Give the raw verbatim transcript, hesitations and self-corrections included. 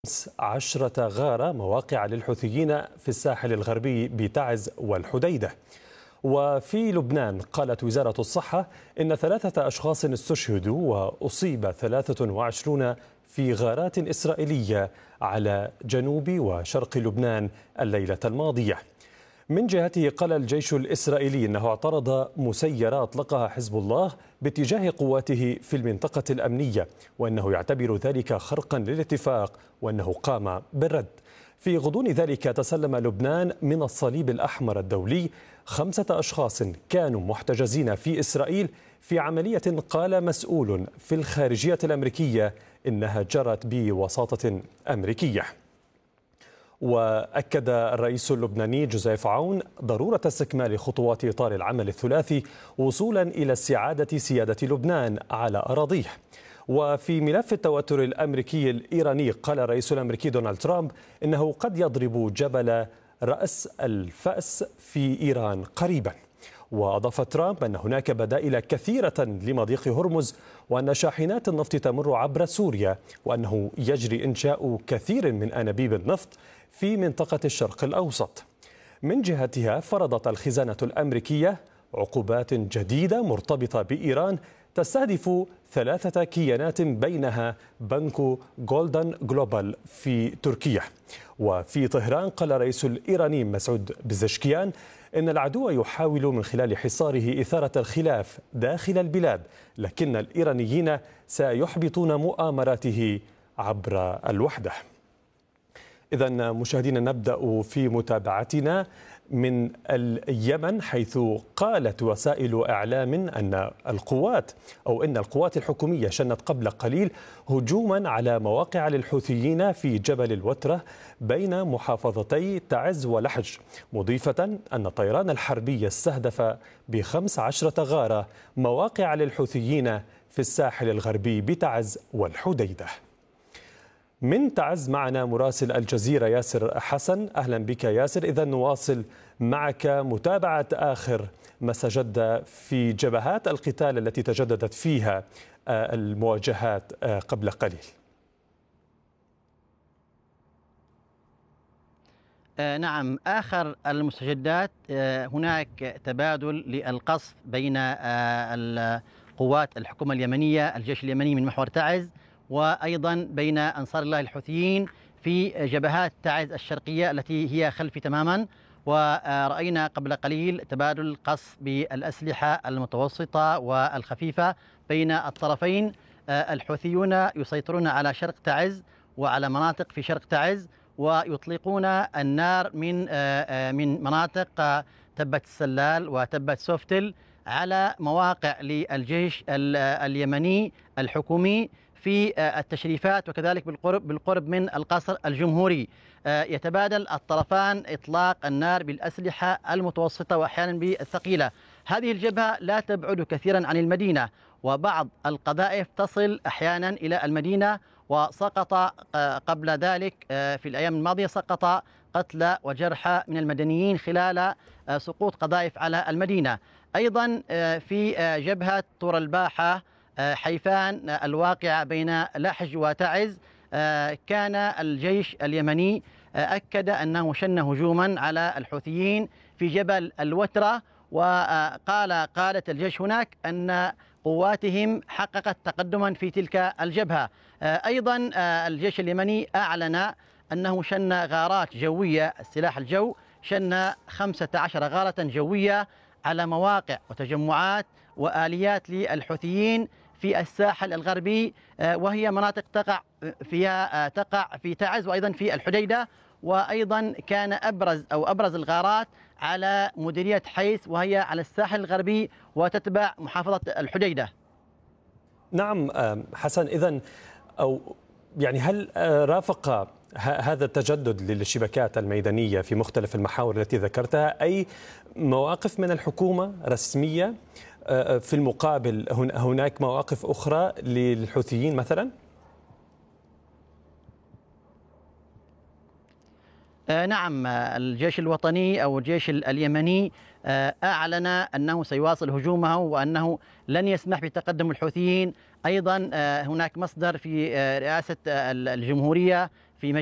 عشرة غارة مواقع للحوثيين في الساحل الغربي بتعز والحديدة. وفي لبنان قالت وزارة الصحة إن ثلاثة أشخاص استشهدوا وأصيب ثلاثة وعشرون في غارات إسرائيلية على جنوب وشرق لبنان الليلة الماضية. من جهته قال الجيش الإسرائيلي أنه اعترض مسيرة أطلقها حزب الله باتجاه قواته في المنطقة الأمنية، وأنه يعتبر ذلك خرقا للاتفاق وأنه قام بالرد. في غضون ذلك تسلم لبنان من الصليب الأحمر الدولي خمسة أشخاص كانوا محتجزين في إسرائيل في عملية قال مسؤول في الخارجية الأمريكية إنها جرت بوساطة أمريكية. وأكد الرئيس اللبناني جوزيف عون ضرورة استكمال خطوات إطار العمل الثلاثي وصولا إلى استعادة سيادة لبنان على أراضيه. وفي ملف التوتر الأمريكي الإيراني قال الرئيس الأمريكي دونالد ترامب إنه قد يضرب جبل رأس الفأس في إيران قريبا. وأضاف ترامب أن هناك بدائل كثيرة لمضيق هرمز، وأن شاحنات النفط تمر عبر سوريا، وأنه يجري إنشاء كثير من أنابيب النفط في منطقة الشرق الأوسط. من جهتها فرضت الخزانة الأمريكية عقوبات جديدة مرتبطة بإيران تستهدف ثلاثة كيانات بينها بنك جولدن جلوبال في تركيا. وفي طهران قال الرئيس الإيراني مسعود بزشكيان إن العدو يحاول من خلال حصاره إثارة الخلاف داخل البلاد، لكن الإيرانيين سيحبطون مؤامراته عبر الوحدة. إذن مشاهدينا نبدأ في متابعتنا من اليمن، حيث قالت وسائل إعلام أن القوات أو إن القوات الحكومية شنت قبل قليل هجوما على مواقع للحوثيين في جبل الوترة بين محافظتي تعز ولحج، مضيفة أن الطيران الحربي استهدف بخمس عشرة غارة مواقع للحوثيين في الساحل الغربي بتعز والحديدة. من تعز معنا مراسل الجزيرة ياسر حسن. أهلا بك ياسر. إذا نواصل معك متابعة آخر ما استجد في جبهات القتال التي تجددت فيها المواجهات قبل قليل. نعم، آخر المستجدات هناك تبادل للقصف بين القوات الحكومة اليمنية الجيش اليمني من محور تعز وأيضا بين أنصار الله الحوثيين في جبهات تعز الشرقية التي هي خلفي تماما. ورأينا قبل قليل تبادل قصف بالأسلحة المتوسطة والخفيفة بين الطرفين. الحوثيون يسيطرون على شرق تعز وعلى مناطق في شرق تعز، ويطلقون النار من من مناطق تبت السلال وتبت سوفتل على مواقع للجيش اليمني الحكومي في التشريفات وكذلك بالقرب بالقرب من القصر الجمهوري. يتبادل الطرفان إطلاق النار بالأسلحة المتوسطة وأحيانا بالثقيلة. هذه الجبهة لا تبعد كثيرا عن المدينة، وبعض القذائف تصل أحيانا إلى المدينة، وسقط قبل ذلك في الأيام الماضية سقط قتلى وجرحى من المدنيين خلال سقوط قذائف على المدينة. أيضا في جبهة طور الباحة حيفان الواقعة بين لحج وتعز كان الجيش اليمني أكد أنه شن هجوما على الحوثيين في جبل الوترة، وقال قادة الجيش هناك أن قواتهم حققت تقدما في تلك الجبهة. أيضا الجيش اليمني أعلن أنه شن غارات جوية، السلاح الجو شن خمسة عشر غارة جوية على مواقع وتجمعات وآليات للحوثيين في الساحل الغربي، وهي مناطق تقع فيها تقع في تعز وأيضا في الحديدة. وأيضا كان أبرز أو أبرز الغارات على مديرية حيث وهي على الساحل الغربي وتتبع محافظة الحديدة. نعم حسن، إذن أو يعني هل رافق هذا التجدد للشبكات الميدانية في مختلف المحاور التي ذكرتها أي مواقف من الحكومة رسمية؟ في المقابل هناك مواقف أخرى للحوثيين مثلا؟ نعم، الجيش الوطني أو الجيش اليمني أعلن أنه سيواصل هجومه وأنه لن يسمح بتقدم الحوثيين. أيضا هناك مصدر في رئاسة الجمهورية في